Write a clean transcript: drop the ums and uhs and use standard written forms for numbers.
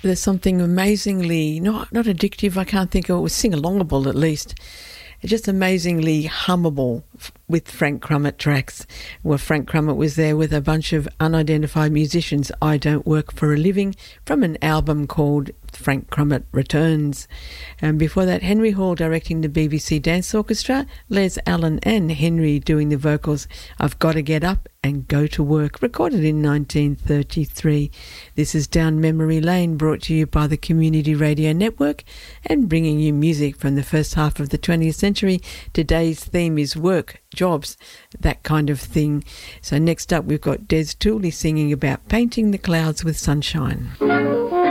there's something amazingly, not addictive, I can't think of it, was sing-alongable at least. Just amazingly hummable with Frank Crumit tracks. Well, Frank Crumit was there with a bunch of unidentified musicians. I Don't Work for a Living, from an album called Frank Crumit Returns. And before that, Henry Hall directing the BBC Dance Orchestra, Les Allen and Henry doing the vocals. I've Got to Get Up and Go to Work, recorded in 1933. This is Down Memory Lane, brought to you by the Community Radio Network and bringing you music from the first half of the 20th century. Today's theme is work, jobs, that kind of thing. So next up we've got Des Tooley singing about painting the clouds with sunshine.